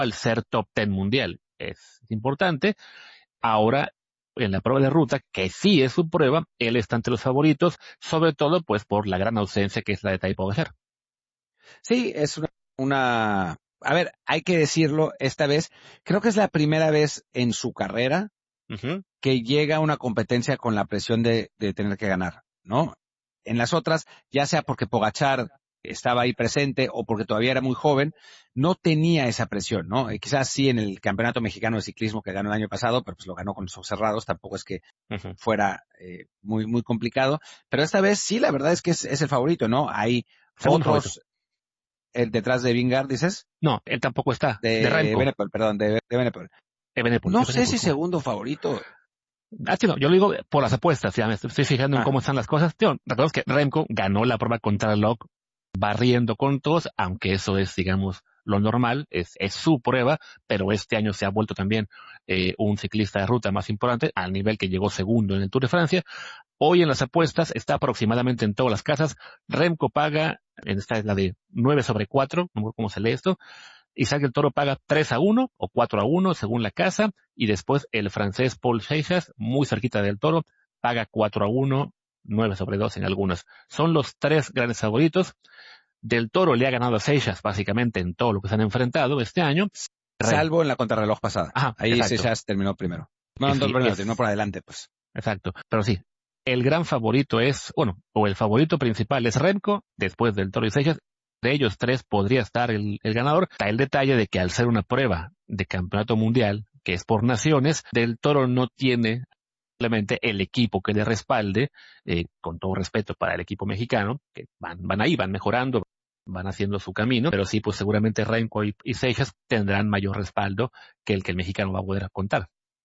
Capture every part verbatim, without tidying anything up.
al ser top diez mundial. Es importante. Ahora, en la prueba de ruta, que sí es su prueba, él está entre los favoritos, sobre todo pues por la gran ausencia que es la de Tadej Pogačar. Sí, es una, una... A ver, hay que decirlo esta vez, creo que es la primera vez en su carrera Uh-huh. que llega a una competencia con la presión de, de tener que ganar, ¿no? En las otras, ya sea porque Pogačar estaba ahí presente o porque todavía era muy joven, no tenía esa presión, ¿no? Eh, quizás sí en el Campeonato Mexicano de Ciclismo que ganó el año pasado, pero pues lo ganó con los ojos cerrados, tampoco es que Uh-huh. fuera eh, muy muy complicado, pero esta vez sí, la verdad es que es, es el favorito, ¿no? Hay Segundo otros, favorito. el detrás de Vingegaard, ¿dices? No, él tampoco está. De, De Remco. Benepol, perdón, de, de Benepol. Evenepoel, No sé Evenepoel, si ¿cómo? segundo favorito. Ah, sí, no, yo lo digo por las apuestas, ya me estoy fijando en Ah, cómo están las cosas. Tío, recordemos que Remco ganó la prueba contra Locke barriendo con todos, aunque eso es, digamos, lo normal, es, es su prueba, pero este año se ha vuelto también eh, un ciclista de ruta más importante, al nivel que llegó segundo en el Tour de Francia. Hoy en las apuestas está aproximadamente en todas las casas. Remco paga, en esta es la de nueve sobre cuatro, no sé cómo se lee esto. Isaac del Toro paga tres a uno o cuatro a uno según la casa, y después el francés Paul Seixas, muy cerquita del Toro, paga cuatro a uno, nueve sobre dos en algunas. Son los tres grandes favoritos. Del Toro le ha ganado a Seixas básicamente en todo lo que se han enfrentado este año. Rem. salvo en la contrarreloj pasada. Ajá, Ahí exacto. Seixas terminó primero. No, Es, no, primero, es, terminó por adelante, pues. exacto. Pero sí, el gran favorito es, bueno, o el favorito principal es Remco, después del Toro y Seixas. De ellos tres podría estar el, el ganador. Está el detalle de que al ser una prueba de campeonato mundial, que es por naciones, Del Toro no tiene simplemente el equipo que le respalde, eh, con todo respeto para el equipo mexicano, que van, van ahí, van mejorando, van haciendo su camino, pero sí, pues seguramente Remco y, y Seixas tendrán mayor respaldo que el que el mexicano va a poder contar.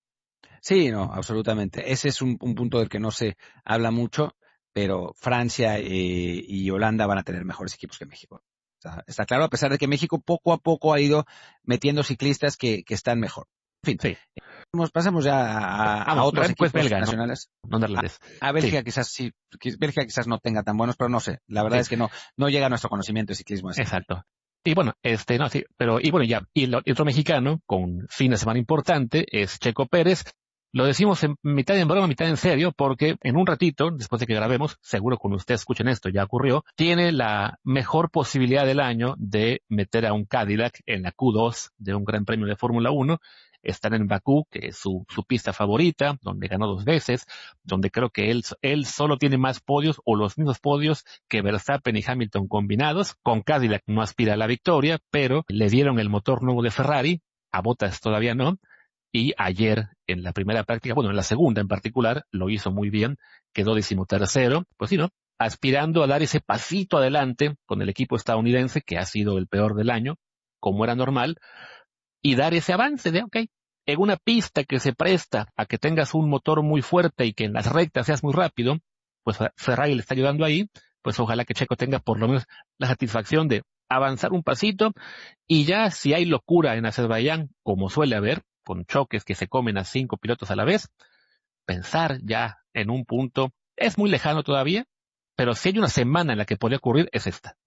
Sí, no, absolutamente. Ese es un, un punto del que no se habla mucho, pero Francia eh, y Holanda van a tener mejores equipos que México. O sea, está claro, a pesar de que México poco a poco ha ido metiendo ciclistas que, que están mejor. En fin, Sí. Nos pasamos ya a, Ah, a no, otros Remco es equipos belga, no, nacionales. no neerlandés. A Bélgica Sí, quizás sí, qui- Bélgica quizás no tenga tan buenos, pero no sé. La verdad sí, es que no, no llega a nuestro conocimiento de ciclismo a ese nivel. exacto. Y bueno, este, no, sí, pero, y bueno, ya, y, lo, y otro mexicano con fin de semana importante es Checo Pérez. Lo decimos en mitad en broma, mitad en serio, porque en un ratito, después de que grabemos, seguro cuando ustedes escuchen esto ya ocurrió, tiene la mejor posibilidad del año de meter a un Cadillac en la Q dos de un Gran Premio de Fórmula uno. Están en Bakú, que es su, su pista favorita, donde ganó dos veces, donde creo que él, él solo tiene más podios o los mismos podios que Verstappen y Hamilton combinados. Con Cadillac no aspira a la victoria, pero le dieron el motor nuevo de Ferrari, a Bottas todavía no, y ayer en la primera práctica, bueno, en la segunda en particular, lo hizo muy bien, quedó decimotercero, pues sí, ¿no? Aspirando a dar ese pasito adelante con el equipo estadounidense, que ha sido el peor del año, como era normal, y dar ese avance de, ok, en una pista que se presta a que tengas un motor muy fuerte y que en las rectas seas muy rápido, pues Ferrari le está ayudando ahí, pues ojalá que Checo tenga por lo menos la satisfacción de avanzar un pasito, y ya si hay locura en Azerbaiyán, como suele haber, con choques que se comen a cinco pilotos a la vez, pensar ya en un punto, es muy lejano todavía, pero si hay una semana en la que podría ocurrir, es esta.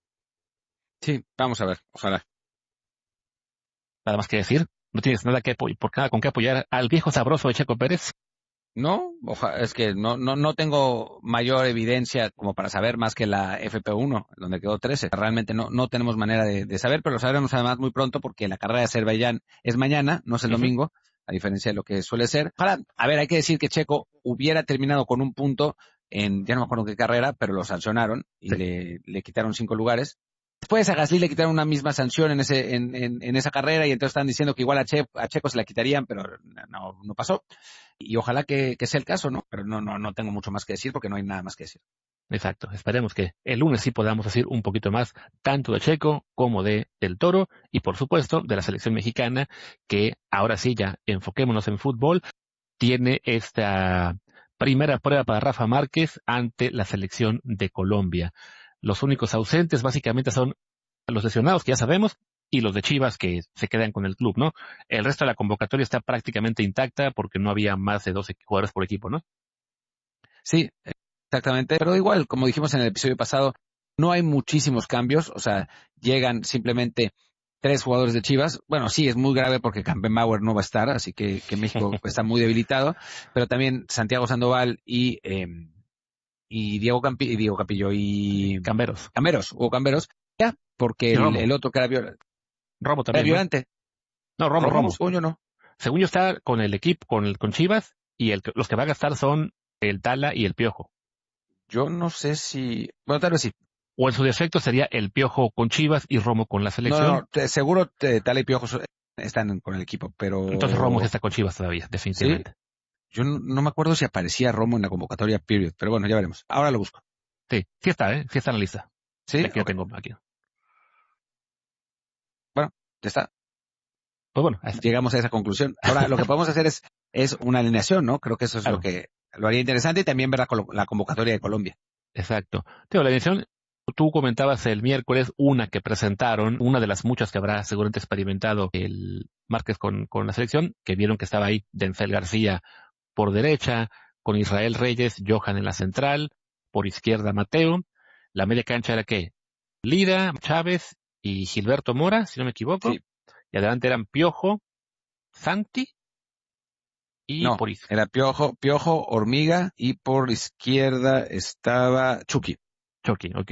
Sí, vamos a ver, ojalá. Nada más que decir, no tienes nada que apoyar, por nada con qué apoyar al viejo sabroso de Checo Pérez. No, oja- es que no, no, no tengo mayor evidencia como para saber más que la F P uno, donde quedó trece. Realmente no, no tenemos manera de, de saber, pero lo sabremos además muy pronto porque la carrera de Azerbaiyán es mañana, no es el Uh-huh. domingo, a diferencia de lo que suele ser. Ojalá, a ver, hay que decir que Checo hubiera terminado con un punto en, ya no me acuerdo qué carrera, pero lo sancionaron y Sí. le, le quitaron cinco lugares. Después a Gasly le quitaron una misma sanción en ese, en, en, en esa carrera y entonces están diciendo que igual a, che, a Checo se la quitarían, pero no, no pasó. Y ojalá que, que sea el caso, ¿no? Pero no, no, no tengo mucho más que decir porque no hay nada más que decir. Exacto. Esperemos que el lunes sí podamos decir un poquito más, tanto de Checo como de Del Toro, y por supuesto de la selección mexicana, que ahora sí ya enfoquémonos en fútbol. Tiene esta primera prueba para Rafa Márquez ante la selección de Colombia. Los únicos ausentes básicamente son los lesionados, que ya sabemos, y los de Chivas que se quedan con el club, ¿no? El resto de la convocatoria está prácticamente intacta porque no había más de doce jugadores por equipo, ¿no? Sí, exactamente. Pero igual, como dijimos en el episodio pasado, no hay muchísimos cambios. O sea, llegan simplemente tres jugadores de Chivas. Bueno, sí, es muy grave porque Campenbauer no va a estar, así que, que México está muy debilitado, pero también Santiago Sandoval y, eh, y Diego Campi, y Diego Capillo y Camberos. Camberos, Hugo Camberos, ya, porque Y el, Romo. el otro que era, viola, Romo era también, ¿no? violante. No, Romo, Romo, Romo. según yo no. Según yo está con el equipo, con, el, con Chivas, y el, los que va a gastar son el Tala y el Piojo. Yo no sé si, bueno, tal vez sí. O en su defecto sería el Piojo con Chivas y Romo con la No, no, selección. no, te- seguro te, Tala y Piojo so- están con el equipo, Entonces Romo sí pero está con Chivas todavía, sí, definitivamente. yo no, no me acuerdo si aparecía Romo en la convocatoria, period, pero bueno, ya veremos. Ahora lo busco. Sí, sí está, ¿eh? Sí está en la lista. ¿Sí? Aquí lo Ok. tengo, aquí. Bueno, ya está. Pues bueno, ahí está. Llegamos a esa conclusión. Ahora, lo que podemos hacer es, es una alineación, ¿no? Creo que eso es lo Claro, que lo haría interesante y también ver la, colo- la convocatoria de Colombia. exacto. Tío, la edición, tú comentabas el miércoles una que presentaron, una de las muchas que habrá seguramente experimentado el Márquez con, con la selección, que vieron que estaba ahí Denzel García por derecha, con Israel Reyes, Johan en la central, por izquierda Mateo. La media cancha era ¿qué? Lira, Chávez y Gilberto Mora, si no me equivoco. Sí. Y adelante eran Piojo, Santi y No, por izquierda. era Piojo, Piojo, Hormiga y por izquierda estaba Chucky. Chucky, ok.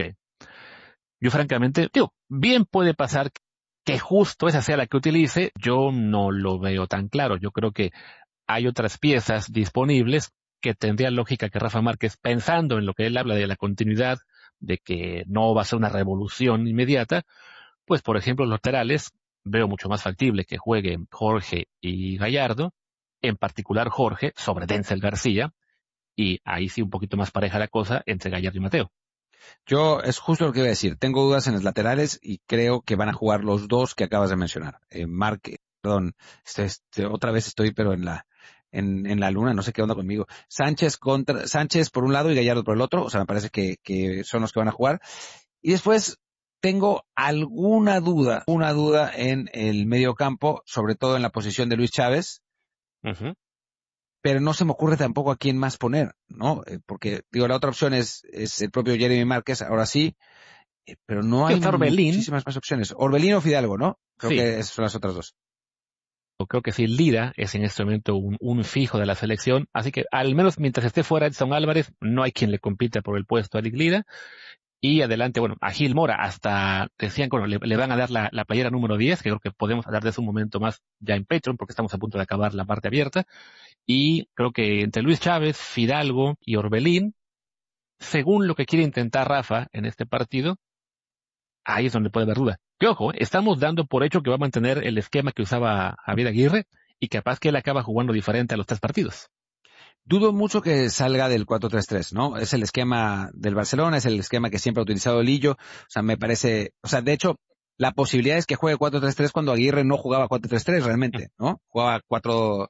Yo francamente, tío, bien puede pasar que justo esa sea la que utilice, yo no lo veo tan claro. Yo creo que hay otras piezas disponibles que tendría lógica que Rafa Márquez, pensando en lo que él habla de la continuidad, de que no va a ser una revolución inmediata, pues por ejemplo los laterales veo mucho más factible que jueguen Jorge y Gallardo, en particular Jorge sobre Denzel García, y ahí sí un poquito más pareja la cosa entre Gallardo y Mateo. Yo, es justo lo que iba a decir. Tengo dudas en los laterales y creo que van a jugar los dos que acabas de mencionar. Eh, Marque, perdón, este, este, otra vez estoy pero en la, en, en la luna, no sé qué onda conmigo. Sánchez contra, Sánchez por un lado y Gallardo por el otro, o sea, me parece que, que son los que van a jugar. Y después tengo alguna duda, una duda en el medio campo, sobre todo en la posición de Luis Chávez, Uh-huh. pero no se me ocurre tampoco a quién más poner, ¿no? Eh, porque, digo, la otra opción es, es el propio Jeremy Márquez, ahora sí, eh, pero no hay Está Orbelín, muchísimas más opciones. Orbelín o Fidalgo, ¿no? Creo sí, que esas son las otras dos. yo creo que sí, Lira es en este momento un, un fijo de la selección, así que al menos mientras esté fuera Edson Álvarez, no hay quien le compita por el puesto a Eric Lira. Y adelante, bueno, a Gil Mora, hasta decían que bueno, le, le van a dar la, la playera número diez, que creo que podemos hablar de eso un momento más ya en Patreon, porque estamos a punto de acabar la parte abierta. Y creo que entre Luis Chávez, Fidalgo y Orbelín, según lo que quiere intentar Rafa en este partido, ahí es donde puede haber duda. Que ojo, eh, estamos dando por hecho que va a mantener el esquema que usaba Javier Aguirre y capaz que él acaba jugando diferente a los tres partidos. Dudo mucho que salga del cuatro tres tres, ¿no? Es el esquema del Barcelona, es el esquema que siempre ha utilizado Lillo. O sea, me parece, o sea, de hecho, la posibilidad es que juegue cuatro tres tres cuando Aguirre no jugaba cuatro tres tres realmente, ¿no? Jugaba cuatro,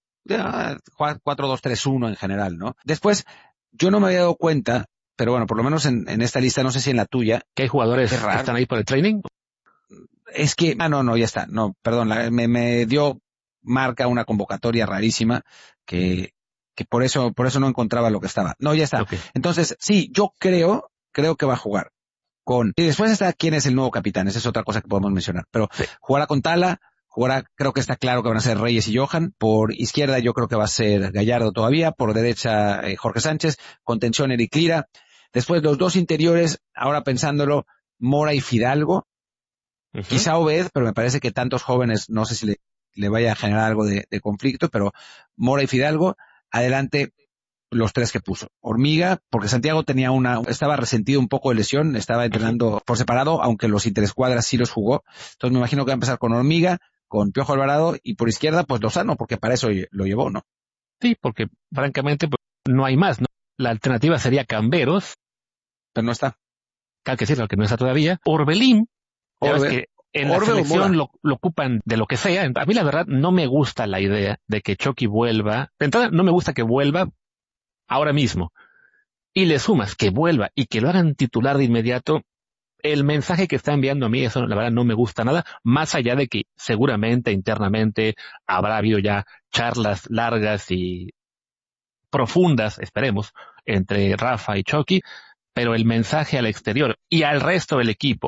cuatro dos tres uno en general, ¿no? Después, yo no me había dado cuenta, pero bueno, por lo menos en, en esta lista, no sé si en la tuya, Que hay jugadores qué que raro. están ahí por el training. Es que, ah, no, no, ya está, no, perdón, la- me, me dio marca una convocatoria rarísima que, que por eso, por eso no encontraba lo que estaba. No, ya está. Ok. Entonces, sí, yo creo, creo que va a jugar con, y después está quién es el nuevo capitán, esa es otra cosa que podemos mencionar, pero Sí. jugará con Tala, jugará, creo que está claro que van a ser Reyes y Johan, por izquierda yo creo que va a ser Gallardo todavía, por derecha eh, Jorge Sánchez, contención Eric Lira, después los dos interiores, ahora pensándolo, Mora y Fidalgo, Uh-huh. quizá Obed, pero me parece que tantos jóvenes, no sé si le, le vaya a generar algo de, de conflicto, pero Mora y Fidalgo, adelante los tres que puso. Hormiga, porque Santiago tenía una, estaba resentido un poco de lesión, estaba entrenando uh-huh. por separado, aunque los interescuadras sí los jugó. Entonces me imagino que va a empezar con Hormiga, con Piojo Alvarado y por izquierda pues Lozano, porque para eso lo llevó, ¿no? Sí, porque francamente pues, no hay más, ¿no? La alternativa sería Camberos. Pero no está. Hay que decirlo, que no está todavía. Orbelín. Ya ves Orbe, que en Orbe la selección lo, lo ocupan de lo que sea. A mí la verdad no me gusta la idea de que Chucky vuelva. De entrada no me gusta que vuelva ahora mismo. Y le sumas que vuelva y que lo hagan titular de inmediato. El mensaje que está enviando a mí, eso la verdad no me gusta nada, más allá de que seguramente internamente habrá habido ya charlas largas y profundas, esperemos, entre Rafa y Chucky, pero el mensaje al exterior y al resto del equipo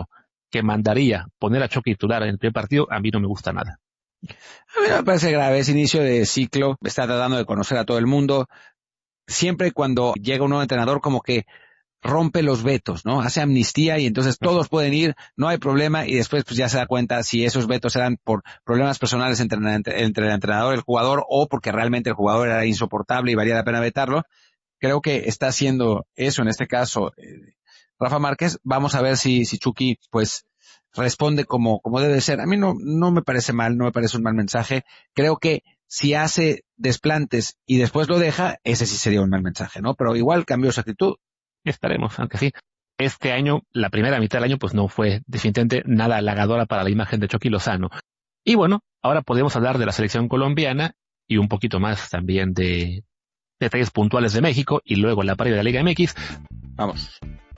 que mandaría poner a Chucky titular en el primer partido, a mí no me gusta nada. A mí me parece grave, es inicio de ciclo, está tratando de conocer a todo el mundo. Siempre cuando llega un nuevo entrenador como que rompe los vetos, ¿no? Hace amnistía y entonces todos pueden ir, no hay problema, y después pues ya se da cuenta si esos vetos eran por problemas personales entre, entre el entrenador y el jugador o porque realmente el jugador era insoportable y valía la pena vetarlo. Creo que está haciendo eso en este caso eh, Rafa Márquez. Vamos a ver si, si Chucky pues responde como, como debe ser. A mí no, no me parece mal, no me parece un mal mensaje. Creo que si hace desplantes y después lo deja, ese sí sería un mal mensaje, ¿no? Pero igual cambió su actitud. Esperemos, aunque sí. Este año, la primera mitad del año, pues no fue definitivamente nada halagadora para la imagen de Chucky Lozano. Y bueno, ahora podemos hablar de la selección colombiana y un poquito más también de detalles puntuales de México y luego la previa de la Liga M X. Vamos.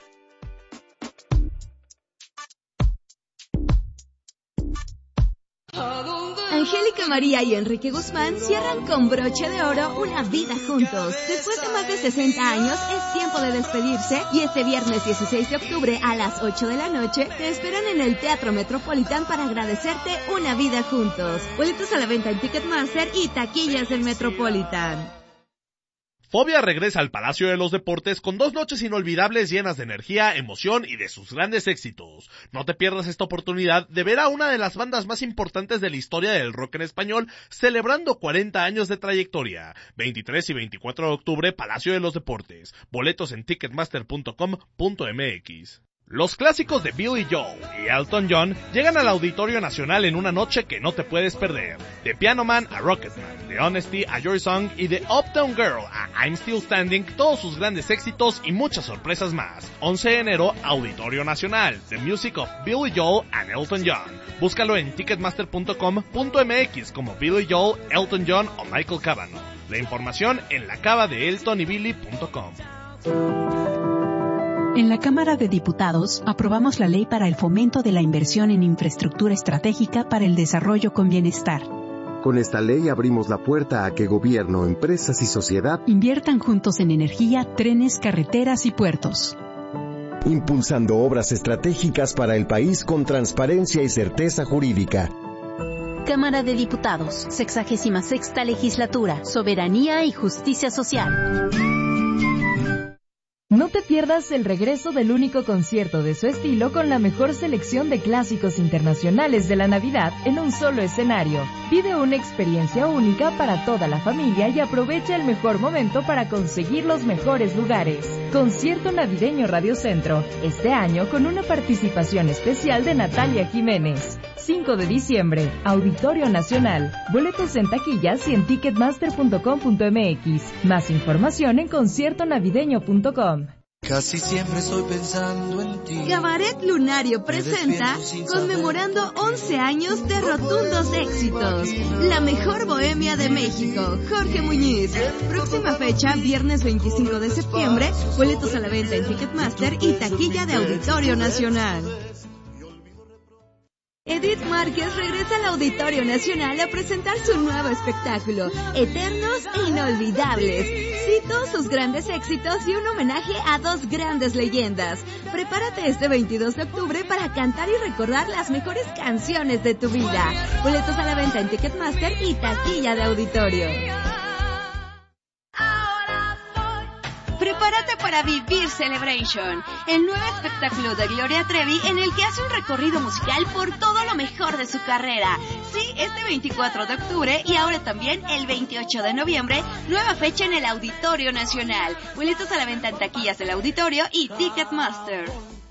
Angélica María y Enrique Guzmán cierran con broche de oro una vida juntos. Después de más de sesenta años, es tiempo de despedirse y este viernes dieciséis de octubre a las ocho de la noche te esperan en el Teatro Metropolitan para agradecerte una vida juntos. Boletos a la venta en Ticketmaster y taquillas del Metropolitan. Fobia regresa al Palacio de los Deportes con dos noches inolvidables llenas de energía, emoción y de sus grandes éxitos. No te pierdas esta oportunidad de ver a una de las bandas más importantes de la historia del rock en español celebrando cuarenta años de trayectoria. veintitrés y veinticuatro de octubre, Palacio de los Deportes. Boletos en ticketmaster punto com punto m x. Los clásicos de Billy Joel y Elton John llegan al Auditorio Nacional en una noche que no te puedes perder. De Piano Man a Rocketman, de Honesty a Your Song y de Uptown Girl a I'm Still Standing, todos sus grandes éxitos y muchas sorpresas más. once de enero, Auditorio Nacional, The Music of Billy Joel and Elton John. Búscalo en ticketmaster punto com punto m x como Billy Joel, Elton John o Michael Cavanaugh. La información en la cava de elton y billy punto com. En la Cámara de Diputados, aprobamos la Ley para el Fomento de la Inversión en Infraestructura Estratégica para el Desarrollo con Bienestar. Con esta ley abrimos la puerta a que gobierno, empresas y sociedad inviertan juntos en energía, trenes, carreteras y puertos, impulsando obras estratégicas para el país con transparencia y certeza jurídica. Cámara de Diputados, sexagésima sexta Legislatura, Soberanía y Justicia Social. No te pierdas el regreso del único concierto de su estilo con la mejor selección de clásicos internacionales de la Navidad en un solo escenario. Vive una experiencia única para toda la familia y aprovecha el mejor momento para conseguir los mejores lugares. Concierto Navideño Radio Centro, este año con una participación especial de Natalia Jiménez. cinco de diciembre, Auditorio Nacional. Boletos en taquillas y en ticketmaster punto com punto m x. Más información en concierto navideño punto com. Casi siempre estoy pensando en ti. Cabaret Lunario presenta conmemorando once años de rotundos éxitos. La mejor bohemia de México, Jorge Muñiz. Próxima fecha, viernes veinticinco de septiembre. Boletos a la venta en Ticketmaster y taquilla de Auditorio Nacional. Edith Márquez regresa al Auditorio Nacional a presentar su nuevo espectáculo, Eternos e Inolvidables. Cito sus grandes éxitos y un homenaje a dos grandes leyendas. Prepárate este veintidós de octubre para cantar y recordar las mejores canciones de tu vida. Boletos a la venta en Ticketmaster y taquilla de Auditorio. Prepárate para vivir Celebration, el nuevo espectáculo de Gloria Trevi en el que hace un recorrido musical por todo lo mejor de su carrera. Sí, este veinticuatro de octubre y ahora también el veintiocho de noviembre, nueva fecha en el Auditorio Nacional. Boletos a la venta en taquillas del Auditorio y Ticketmaster.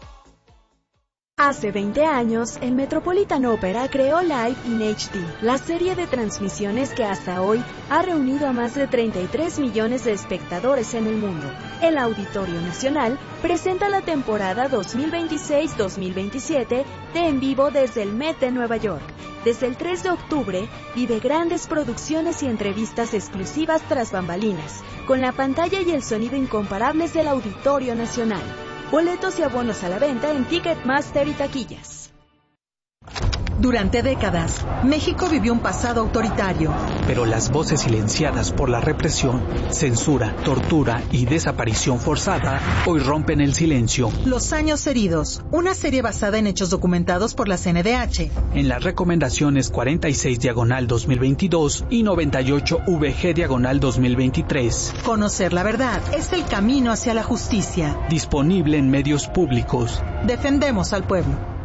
Hace veinte años, el Metropolitan Opera creó Live in H D, la serie de transmisiones que hasta hoy ha reunido a más de treinta y tres millones de espectadores en el mundo. El Auditorio Nacional presenta la temporada dos mil veintiséis dos mil veintisiete de En Vivo desde el Met de Nueva York. Desde el tres de octubre, vive grandes producciones y entrevistas exclusivas tras bambalinas, con la pantalla y el sonido incomparables del Auditorio Nacional. Boletos y abonos a la venta en Ticketmaster y taquillas. Durante décadas, México vivió un pasado autoritario. Pero las voces silenciadas por la represión, censura, tortura y desaparición forzada hoy rompen el silencio. Los años heridos, una serie basada en hechos documentados por la C N D H. En las recomendaciones cuarenta y seis diagonal dos mil veintidós y noventa y ocho V G diagonal dos mil veintitrés. Conocer la verdad es el camino hacia la justicia. Disponible en medios públicos. Defendemos al pueblo.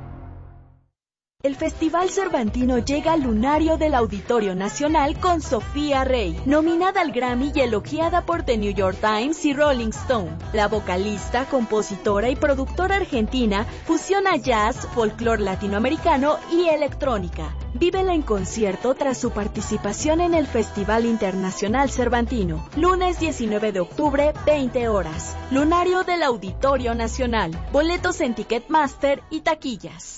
El Festival Cervantino llega al lunario del Auditorio Nacional con Sofía Rey, nominada al Grammy y elogiada por The New York Times y Rolling Stone. La vocalista, compositora y productora argentina fusiona jazz, folclore latinoamericano y electrónica. Vívela en concierto tras su participación en el Festival Internacional Cervantino. Lunes diecinueve de octubre, veinte horas. Lunario del Auditorio Nacional. Boletos en Ticketmaster y taquillas.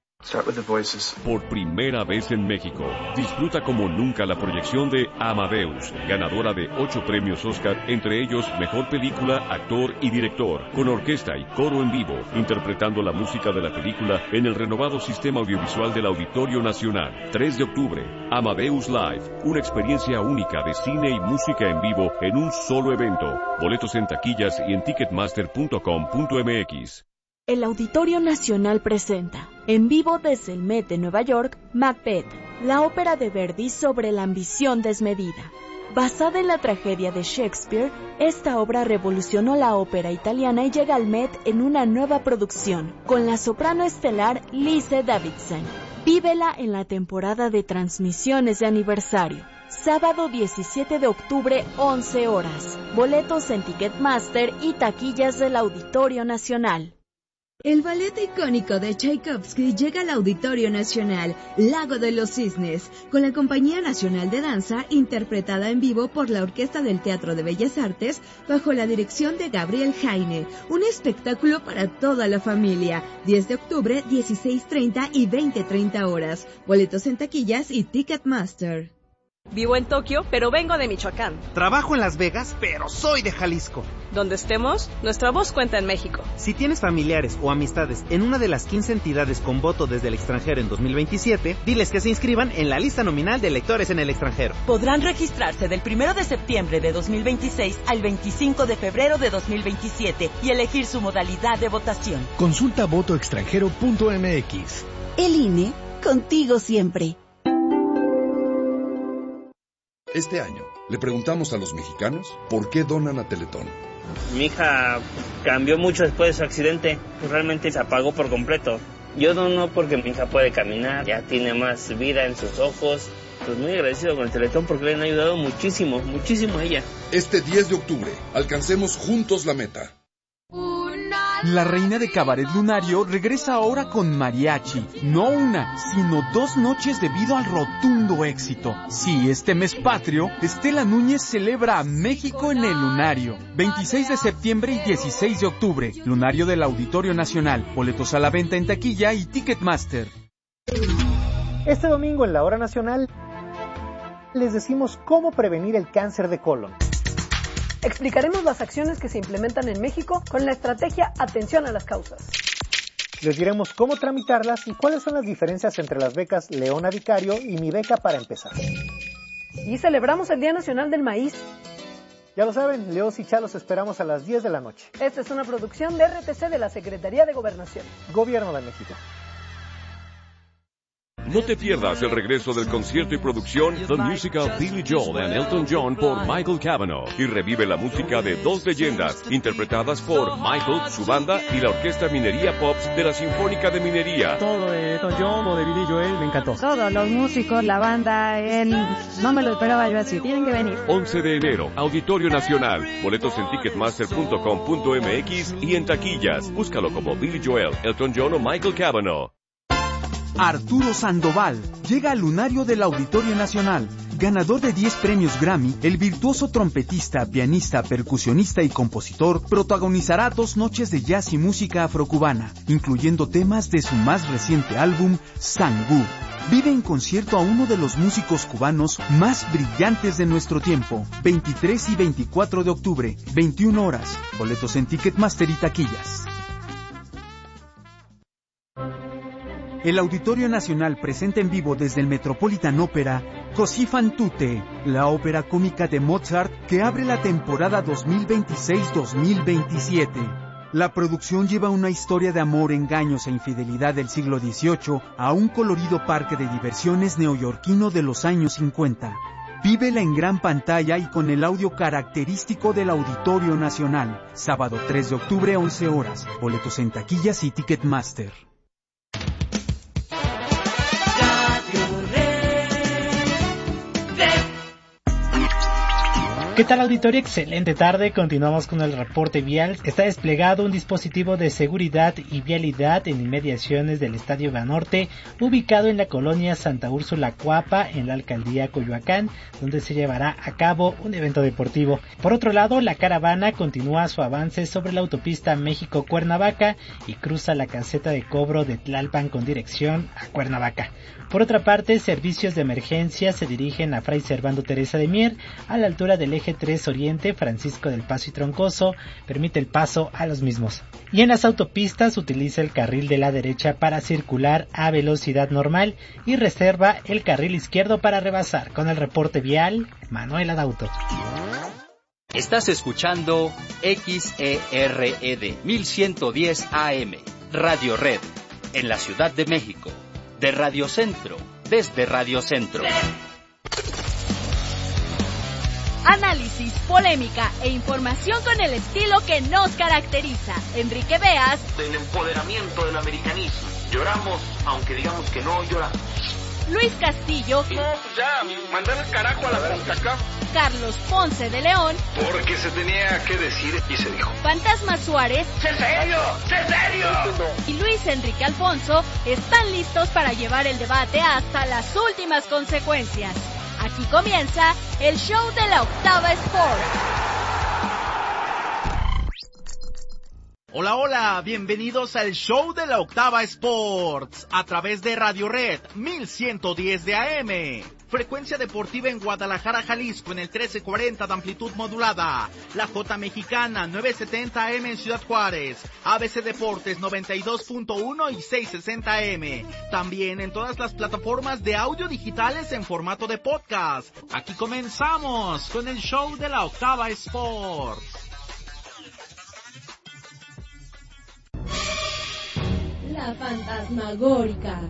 Por primera vez en México, disfruta como nunca la proyección de Amadeus, ganadora de ocho premios Oscar, entre ellos Mejor Película, Actor y Director, con orquesta y coro en vivo, interpretando la música de la película en el renovado sistema audiovisual del Auditorio Nacional. tres de octubre, Amadeus Live, una experiencia única de cine y música en vivo en un solo evento. Boletos en taquillas y en ticketmaster punto com punto m x. El Auditorio Nacional presenta, en vivo desde el Met de Nueva York, Macbeth, la ópera de Verdi sobre la ambición desmedida. Basada en la tragedia de Shakespeare, esta obra revolucionó la ópera italiana y llega al Met en una nueva producción, con la soprano estelar Lise Davidson. Vívela en la temporada de transmisiones de aniversario. Sábado diecisiete de octubre, once horas. Boletos en Ticketmaster y taquillas del Auditorio Nacional. El ballet icónico de Tchaikovsky llega al Auditorio Nacional, Lago de los Cisnes, con la Compañía Nacional de Danza, interpretada en vivo por la Orquesta del Teatro de Bellas Artes, bajo la dirección de Gabriel Jaine. Un espectáculo para toda la familia. diez de octubre, dieciséis treinta y veinte treinta horas. Boletos en taquillas y Ticketmaster. Vivo en Tokio, pero vengo de Michoacán. Trabajo en Las Vegas, pero soy de Jalisco. Donde estemos, nuestra voz cuenta en México. Si tienes familiares o amistades en una de las quince entidades con voto desde el extranjero en dos mil veintisiete, diles que se inscriban en la lista nominal de electores en el extranjero. Podrán registrarse del primero de septiembre de dos mil veintiséis al veinticinco de febrero de dos mil veintisiete y elegir su modalidad de votación. Consulta voto extranjero punto m x. El I N E, contigo siempre. Este año, le preguntamos a los mexicanos por qué donan a Teletón. Mi hija cambió mucho después de su accidente, realmente se apagó por completo. Yo dono porque mi hija puede caminar, ya tiene más vida en sus ojos. Pues muy agradecido con el Teletón porque le han ayudado muchísimo, muchísimo a ella. Este diez de octubre, alcancemos juntos la meta. La reina de Cabaret Lunario regresa ahora con mariachi. No una, sino dos noches debido al rotundo éxito. Sí, este mes patrio, Estela Núñez celebra a México en el Lunario. veintiséis de septiembre y dieciséis de octubre. Lunario del Auditorio Nacional. Boletos a la venta en taquilla y Ticketmaster. Este domingo en la Hora Nacional les decimos cómo prevenir el cáncer de colon. Explicaremos las acciones que se implementan en México con la estrategia Atención a las Causas. Les diremos cómo tramitarlas y cuáles son las diferencias entre las becas Leona Vicario y Mi Beca para Empezar. Y celebramos el Día Nacional del Maíz. Ya lo saben, Leos y Chalos esperamos a las diez de la noche. Esta es una producción de R T C de la Secretaría de Gobernación. Gobierno de México. No te pierdas el regreso del concierto y producción The Musical Billy Joel and Elton John por Michael Cavanaugh y revive la música de dos leyendas interpretadas por Michael, su banda y la Orquesta Minería Pops de la Sinfónica de Minería. Todo de Elton John o de Billy Joel me encantó. Todos los músicos, la banda, él, no me lo esperaba yo así, tienen que venir. once de enero, Auditorio Nacional. Boletos en ticketmaster punto com punto m x y en taquillas. Búscalo como Billy Joel, Elton John o Michael Cavanaugh. Arturo Sandoval llega al Lunario del Auditorio Nacional. Ganador de diez premios Grammy, el virtuoso trompetista, pianista, percusionista y compositor protagonizará dos noches de jazz y música afrocubana, incluyendo temas de su más reciente álbum, Sangú. Vive en concierto a uno de los músicos cubanos más brillantes de nuestro tiempo. veintitrés y veinticuatro de octubre, veintiuna horas. Boletos en Ticketmaster y taquillas. el Auditorio Nacional presenta en vivo desde el Metropolitan Opera Così fan tutte, la ópera cómica de Mozart que abre la temporada dos mil veintiséis dos mil veintisiete. La producción lleva una historia de amor, engaños e infidelidad del siglo dieciocho a un colorido parque de diversiones neoyorquino de los años cincuenta. Vívela en gran pantalla y con el audio característico del Auditorio Nacional. Sábado tres de octubre, once horas. Boletos en taquillas y Ticketmaster. ¿Qué tal, auditorio? Excelente tarde. Continuamos con el reporte vial. Está desplegado un dispositivo de seguridad y vialidad en inmediaciones del Estadio Banorte, ubicado en la colonia Santa Úrsula Cuapa, en la alcaldía Coyoacán, donde se llevará a cabo un evento deportivo. Por otro lado, la caravana continúa su avance sobre la autopista México-Cuernavaca y cruza la caseta de cobro de Tlalpan con dirección a Cuernavaca. Por otra parte, servicios de emergencia se dirigen a Fray Servando Teresa de Mier, a la altura del eje tres Oriente, Francisco del Paso y Troncoso, permite el paso a los mismos. Y en las autopistas utiliza el carril de la derecha para circular a velocidad normal y reserva el carril izquierdo para rebasar. Con el reporte vial, Manuel Adauto. Estás escuchando X E R E D mil ciento diez A M, Radio Red, en la Ciudad de México. De Radio Centro, desde Radio Centro. Análisis, polémica e información con el estilo que nos caracteriza. Enrique Beas. El empoderamiento del americanismo. Lloramos, aunque digamos que no lloramos. Luis Castillo. No, pues ya, mandar el carajo a la puta acá. Carlos Ponce de León. Porque se tenía que decir y se dijo. Fantasma Suárez. ¡Sé serio! ¡Sé serio! Y Luis Enrique Alfonso están listos para llevar el debate hasta las últimas consecuencias. Aquí comienza el show de la Octava Sports. Hola, hola, bienvenidos al show de la Octava Sports a través de Radio Red mil ciento diez de A M. Frecuencia deportiva en Guadalajara, Jalisco en el trece cuarenta de amplitud modulada. La J Mexicana nueve setenta A M en Ciudad Juárez. A B C Deportes noventa y dos punto uno y seiscientos sesenta A M. También en todas las plataformas de audio digitales en formato de podcast. Aquí comenzamos con el show de la Octava Sports. La fantasmagórica.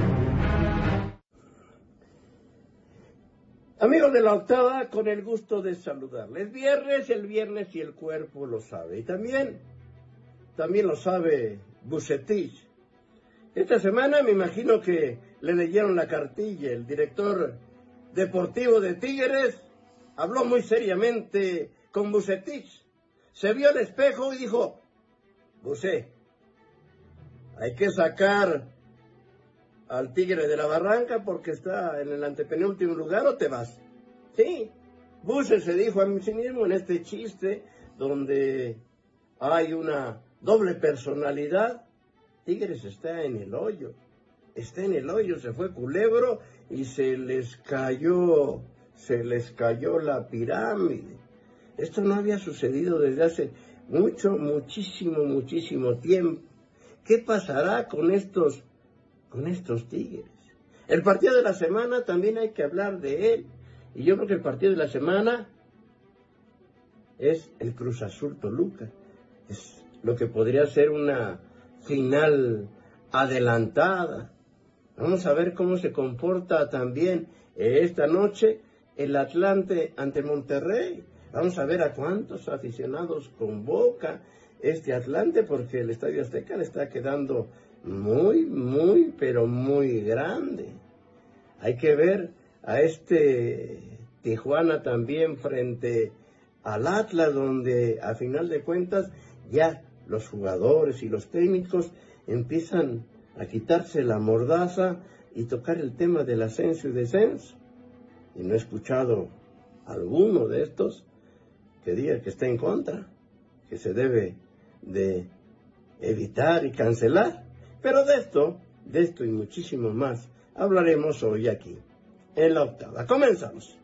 Amigos de la Octava, con el gusto de saludarles. Viernes, el viernes y el cuerpo lo sabe. Y también, también lo sabe Bucetich. Esta semana me imagino que le leyeron la cartilla. El director deportivo de Tigres habló muy seriamente con Bucetich. Se vio al espejo y dijo: Bucé, hay que sacar al Tigre de la Barranca porque está en el antepenúltimo lugar, o te vas. Sí, Buce se dijo a sí mismo en este chiste donde hay una doble personalidad. Tigres está en el hoyo, está en el hoyo, se fue Culebro y se les cayó, se les cayó la pirámide. Esto no había sucedido desde hace mucho, muchísimo, muchísimo tiempo. ¿Qué pasará con estos, con estos Tigres? El partido de la semana también hay que hablar de él. Y yo creo que el partido de la semana es el Cruz Azul Toluca. Es lo que podría ser una final adelantada. Vamos a ver cómo se comporta también esta noche el Atlante ante Monterrey. Vamos a ver a cuántos aficionados convoca este Atlante, porque el Estadio Azteca le está quedando muy, muy, pero muy grande. Hay que ver a este Tijuana también frente al Atlas, donde a final de cuentas ya los jugadores y los técnicos empiezan a quitarse la mordaza y tocar el tema del ascenso y descenso. Y no he escuchado a alguno de estos que diga que está en contra, que se debe de evitar y cancelar. Pero de esto, de esto y muchísimo más, hablaremos hoy aquí, en la Octava. Comenzamos.